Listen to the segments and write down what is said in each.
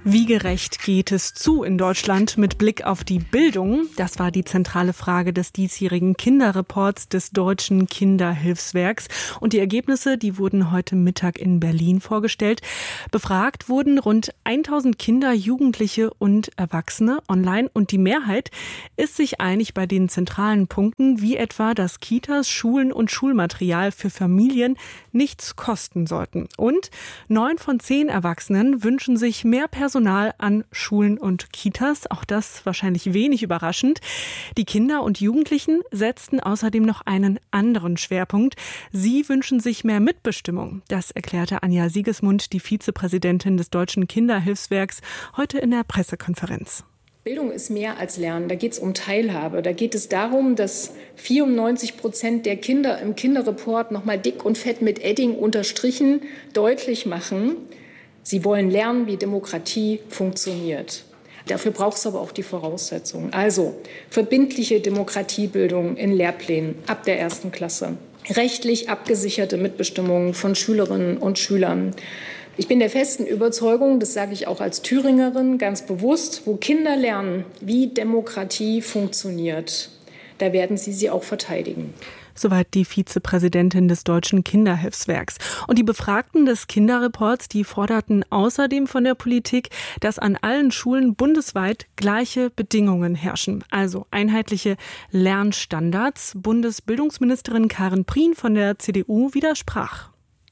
Wie gerecht geht es zu in Deutschland mit Blick auf die Bildung? Das war die zentrale Frage des diesjährigen Kinderreports des Deutschen Kinderhilfswerks. Und die Ergebnisse, die wurden heute Mittag in Berlin vorgestellt. Befragt wurden rund 1000 Kinder, Jugendliche und Erwachsene online. Und die Mehrheit ist sich einig bei den zentralen Punkten, wie etwa, dass Kitas, Schulen und Schulmaterial für Familien nichts kosten sollten. Und 9 von 10 Erwachsenen wünschen sich mehr Personal an Schulen und Kitas. Auch das wahrscheinlich wenig überraschend. Die Kinder und Jugendlichen setzten außerdem noch einen anderen Schwerpunkt. Sie wünschen sich mehr Mitbestimmung. Das erklärte Anja Siegesmund, die Vizepräsidentin des Deutschen Kinderhilfswerks, heute in der Pressekonferenz. Bildung ist mehr als Lernen. Da geht es um Teilhabe. Da geht es darum, dass 94% der Kinder im Kinderreport nochmal dick und fett mit Edding unterstrichen deutlich machen, sie wollen lernen, wie Demokratie funktioniert. Dafür braucht es aber auch die Voraussetzungen. Also verbindliche Demokratiebildung in Lehrplänen ab der 1. Klasse. Rechtlich abgesicherte Mitbestimmung von Schülerinnen und Schülern. Ich bin der festen Überzeugung, das sage ich auch als Thüringerin ganz bewusst, wo Kinder lernen, wie Demokratie funktioniert, da werden sie auch verteidigen. Soweit die Vizepräsidentin des Deutschen Kinderhilfswerks. Und die Befragten des Kinderreports, die forderten außerdem von der Politik, dass an allen Schulen bundesweit gleiche Bedingungen herrschen. Also einheitliche Lernstandards. Bundesbildungsministerin Karin Prien von der CDU widersprach.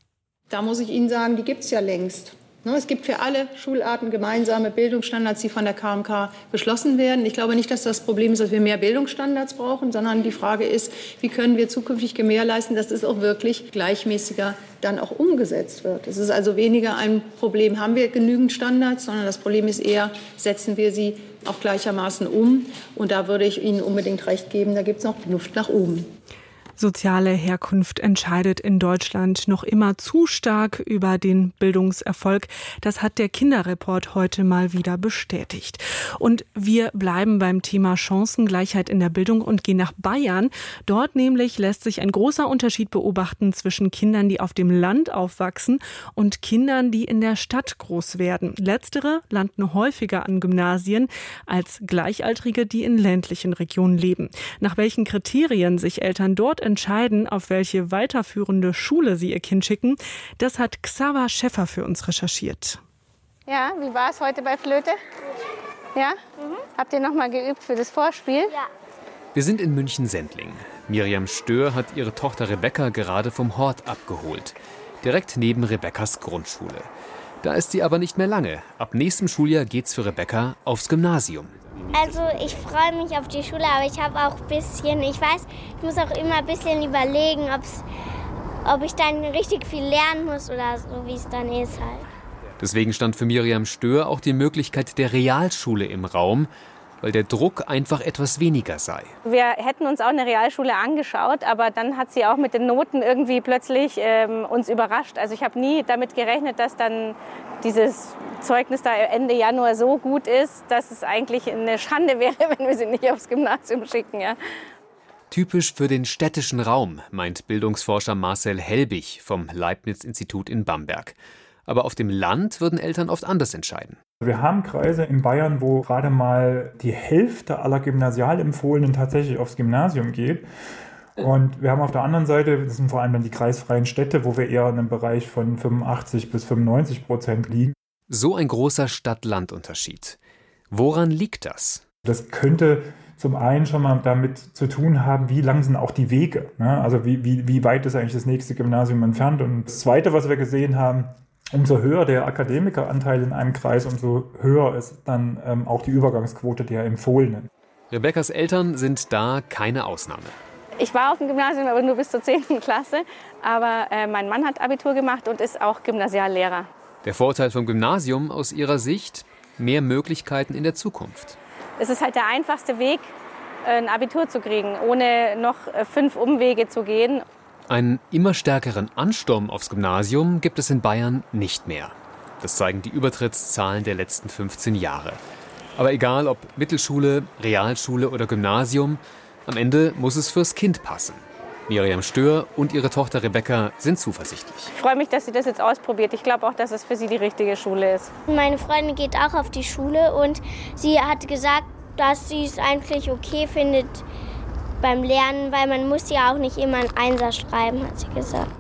Da muss ich Ihnen sagen, die gibt es ja längst. Es gibt für alle Schularten gemeinsame Bildungsstandards, die von der KMK beschlossen werden. Ich glaube nicht, dass das Problem ist, dass wir mehr Bildungsstandards brauchen, sondern die Frage ist, wie können wir zukünftig gewährleisten, dass es auch wirklich gleichmäßiger dann auch umgesetzt wird. Es ist also weniger ein Problem, haben wir genügend Standards, sondern das Problem ist eher, setzen wir sie auch gleichermaßen um. Und da würde ich Ihnen unbedingt recht geben, da gibt es noch Luft nach oben. Soziale Herkunft entscheidet in Deutschland noch immer zu stark über den Bildungserfolg. Das hat der Kinderreport heute mal wieder bestätigt. Und wir bleiben beim Thema Chancengleichheit in der Bildung und gehen nach Bayern. Dort nämlich lässt sich ein großer Unterschied beobachten zwischen Kindern, die auf dem Land aufwachsen und Kindern, die in der Stadt groß werden. Letztere landen häufiger an Gymnasien als Gleichaltrige, die in ländlichen Regionen leben. Nach welchen Kriterien sich Eltern dort entscheiden, auf welche weiterführende Schule sie ihr Kind schicken, das hat Xaver Schäffer für uns recherchiert. Ja, wie war es heute bei Flöte? Ja? Habt ihr noch mal geübt für das Vorspiel? Ja. Wir sind in München-Sendling. Miriam Stör hat ihre Tochter Rebecca gerade vom Hort abgeholt. Direkt neben Rebecca's Grundschule. Da ist sie aber nicht mehr lange. Ab nächstem Schuljahr geht's für Rebecca aufs Gymnasium. Also ich freue mich auf die Schule, aber ich habe auch ein bisschen, ich muss auch immer ein bisschen überlegen, ob ich dann richtig viel lernen muss oder so, wie es dann ist halt. Deswegen stand für Miriam Stör auch die Möglichkeit der Realschule im Raum, weil der Druck einfach etwas weniger sei. Wir hätten uns auch eine Realschule angeschaut, aber dann hat sie auch mit den Noten irgendwie plötzlich uns überrascht. Also ich habe nie damit gerechnet, dass dann dieses Zeugnis da Ende Januar so gut ist, dass es eigentlich eine Schande wäre, wenn wir sie nicht aufs Gymnasium schicken. Ja. Typisch für den städtischen Raum, meint Bildungsforscher Marcel Helbig vom Leibniz-Institut in Bamberg. Aber auf dem Land würden Eltern oft anders entscheiden. Wir haben Kreise in Bayern, wo gerade mal die Hälfte aller Gymnasialempfohlenen tatsächlich aufs Gymnasium geht. Und wir haben auf der anderen Seite, das sind vor allem dann die kreisfreien Städte, wo wir eher in einem Bereich von 85-95% liegen. So ein großer Stadt-Land-Unterschied. Woran liegt das? Das könnte zum einen schon mal damit zu tun haben, wie lang sind auch die Wege. Ne? Also wie weit ist eigentlich das nächste Gymnasium entfernt? Und das Zweite, was wir gesehen haben, umso höher der Akademikeranteil in einem Kreis, umso höher ist dann auch die Übergangsquote der Empfohlenen. Rebeccas Eltern sind da keine Ausnahme. Ich war auf dem Gymnasium, aber nur bis zur 10. Klasse. Aber mein Mann hat Abitur gemacht und ist auch Gymnasiallehrer. Der Vorteil vom Gymnasium aus ihrer Sicht? Mehr Möglichkeiten in der Zukunft. Es ist halt der einfachste Weg, ein Abitur zu kriegen, ohne noch 5 Umwege zu gehen. Einen immer stärkeren Ansturm aufs Gymnasium gibt es in Bayern nicht mehr. Das zeigen die Übertrittszahlen der letzten 15 Jahre. Aber egal ob Mittelschule, Realschule oder Gymnasium, am Ende muss es fürs Kind passen. Miriam Stör und ihre Tochter Rebecca sind zuversichtlich. Ich freue mich, dass sie das jetzt ausprobiert. Ich glaube auch, dass es für sie die richtige Schule ist. Meine Freundin geht auch auf die Schule und sie hat gesagt, dass sie es eigentlich okay findet beim Lernen, weil man muss ja auch nicht immer einen Einser schreiben, hat sie gesagt.